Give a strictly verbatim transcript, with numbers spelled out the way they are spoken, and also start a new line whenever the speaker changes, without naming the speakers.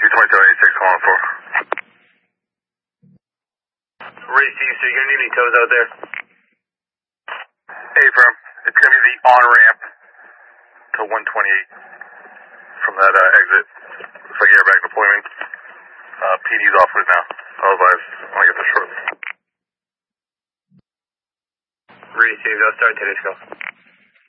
twenty-seven eighty-six, calling for.
Ray Steve, so you're going to need any tows out there?
Hey, firm. It's going to be the on-ramp to one twenty-eight from that uh, exit. Looks like airbag deployment. Uh, P D's off with it now. Otherwise, when I get there shortly.
Ray Steve, I'll start today's call.